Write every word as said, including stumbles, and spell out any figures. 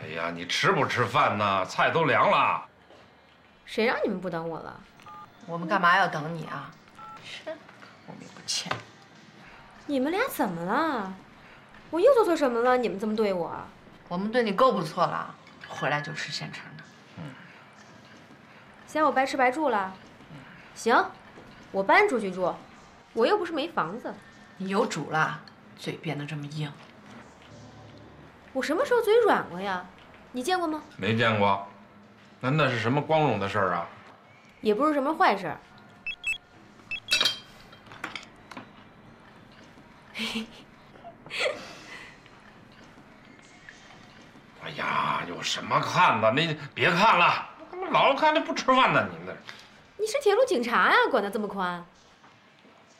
哎呀，你吃不吃饭呢？菜都凉了。 谁让你们不等我了？ 我们干嘛要等你啊？是，不明不欠。 你们俩怎么了？我又做错什么了？你们这么对我？ 我们对你够不错了，回来就吃现成的。 嗯。 嫌我白吃白住了？行，我搬出去住，我又不是没房子。 你有主了，嘴变得这么硬。 我什么时候嘴软过呀？你见过吗？ 没见过。那那是什么光荣的事儿啊？ 也不是什么坏事。 哎呀，有什么看的？你别看了，怎么老看着不吃饭呢？你那， 你是铁路警察呀，管得这么宽？